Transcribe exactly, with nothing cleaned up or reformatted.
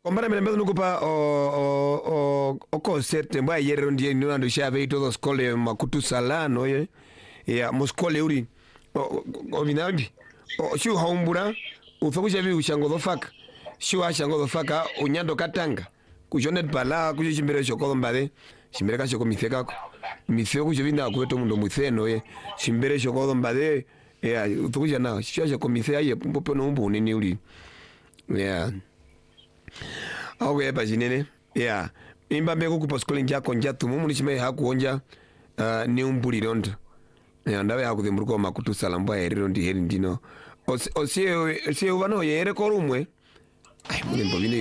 Kombana mele mbezo nukupa o o o o concert mbwa yero ndiye nuna ndo shave ito the skole makutu salano ye ya muskole uri o o vinambi o shu haumbura ufakusha vi ushango dhofaka shu ashango dhofaka unyando katanga kujonet bala kujo chimbere shoko mbade chimbere ka shoko mitheka ko mitheko kujo vinda kueto mundo mutheno ye chimbere shoko mbade ya ufakusha na shu ashango mithea ye mpope no mbu nini uri ya okay bajinene yeah imba mbeko ku poskole njako njatu mumu chime hakuonja uh, ni umbuli rondo ya ndawe hakudhimburuko makutu salambwa eriro ndi heri ndino osie osie vano yere korumwe ai mune mbovine